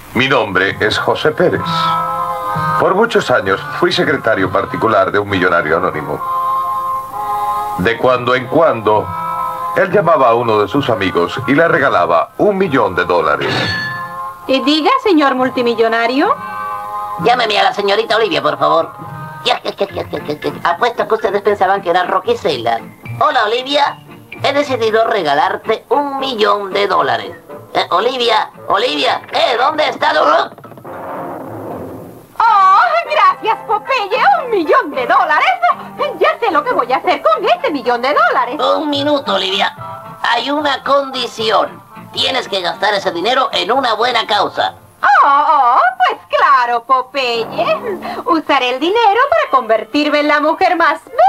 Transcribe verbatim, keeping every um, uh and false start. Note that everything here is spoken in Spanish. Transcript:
Mi nombre es José Pérez. Por muchos años fui secretario particular de un millonario anónimo. De cuando en cuando, él llamaba a uno de sus amigos y le regalaba un millón de dólares. Y diga, señor multimillonario. Llámeme a la señorita Olivia, por favor. Ya, ya, ya, ya, ya, ya. Apuesto que ustedes pensaban que era Rocky Ceylan. Hola, Olivia. He decidido regalarte un millón de dólares. Eh, Olivia, Olivia, eh, ¿dónde está? ¡Oh, gracias, Popeye! ¡Un millón de dólares! Ya sé lo que voy a hacer con este millón de dólares. Un minuto, Olivia. Hay una condición. Tienes que gastar ese dinero en una buena causa. Oh, oh, pues claro, Popeye. Usaré el dinero para convertirme en la mujer más